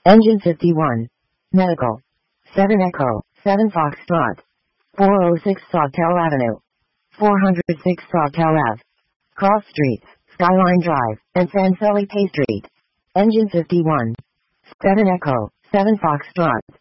Engine 51. Medical. 7 Echo, 7 Foxtrot. 406 Sawtell Avenue. 406 Sawtell Ave. Cross Streets, Skyline Drive, and San Felipe Street. Engine 51. 7 Echo, 7 Foxtrot.